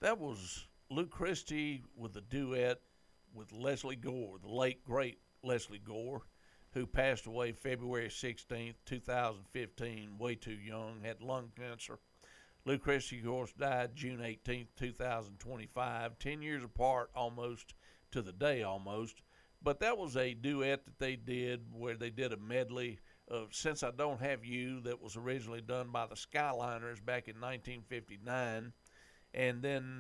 That was Lou Christie with a duet with Leslie Gore, the late great Leslie Gore, who passed away February 16th, 2015, way too young, had lung cancer. Lou Christie, of course, died June 18th, 2025, 10 years apart almost to the day almost. But that was a duet that they did where they did a medley of Since I Don't Have You that was originally done by the Skyliners back in 1959. And then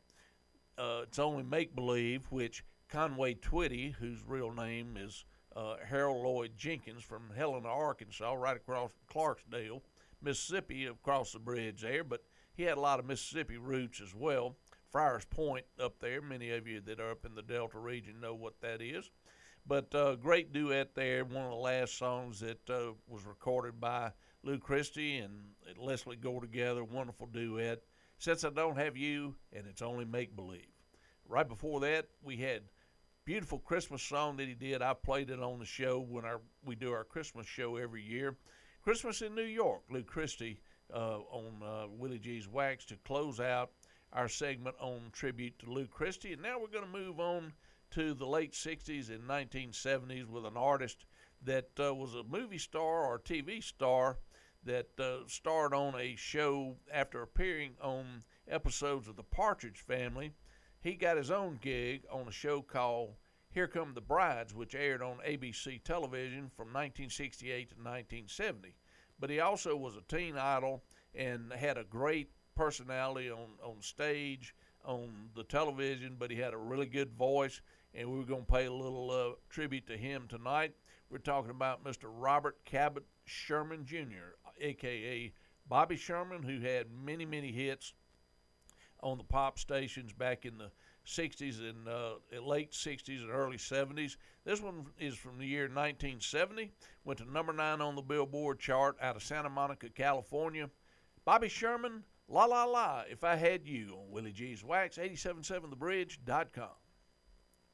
It's Only Make Believe, which Conway Twitty, whose real name is Harold Lloyd Jenkins from Helena, Arkansas, right across from Clarksdale, Mississippi, across the bridge there, but he had a lot of Mississippi roots as well. Friars Point up there, many of you that are up in the Delta region know what that is. But great duet there, one of the last songs that was recorded by Lou Christie and Leslie Gore together, wonderful duet. Since I Don't Have You, and It's Only Make Believe. Right before that, we had beautiful Christmas song that he did. I played it on the show when we do our Christmas show every year. Christmas in New York, Lou Christie on Willie G's Wax to close out our segment on tribute to Lou Christie. And now we're going to move on to the late 60s and 1970s with an artist that was a movie star or TV star that starred on a show after appearing on episodes of The Partridge Family. He got his own gig on a show called Here Come the Brides, which aired on ABC television from 1968 to 1970. But he also was a teen idol and had a great personality on stage, on the television, but he had a really good voice, and we were going to pay a little tribute to him tonight. We're talking about Mr. Robert Cabot Sherman Jr., a.k.a. Bobby Sherman, who had many, many hits on the pop stations back in the 60s and late 60s and early 70s. This one is from the year 1970, went to number 9 on the Billboard chart out of Santa Monica, California. Bobby Sherman, La La La, If I Had You on Willie G's Wax, 877thebridge.com.